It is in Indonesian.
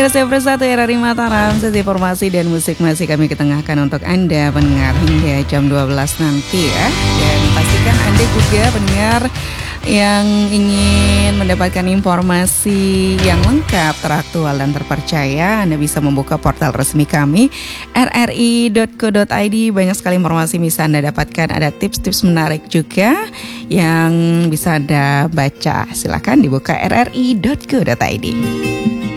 Mirsa Bersatu RRI Mataram, sesi informasi dan musik masih kami ketengahkan untuk Anda pendengar hingga jam 12 nanti ya. Dan pastikan Anda juga pendengar yang ingin mendapatkan informasi yang lengkap, teraktual dan terpercaya, Anda bisa membuka portal resmi kami rri.co.id. Banyak sekali informasi bisa Anda dapatkan, ada tips-tips menarik juga yang bisa Anda baca. Silakan dibuka rri.co.id.